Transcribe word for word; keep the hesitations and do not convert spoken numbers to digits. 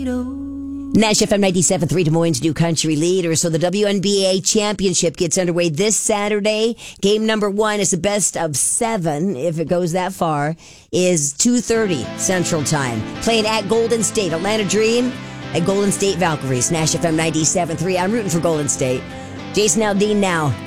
Nash F M ninety-seven point three, Des Moines' new country leader. So the W N B A championship gets underway this Saturday. Game number one is the best of seven, if it goes that far, is two thirty Central Time. Playing at Golden State. Atlanta Dream at Golden State Valkyries. Nash F M ninety-seven point three. I'm rooting for Golden State. Jason Aldean now.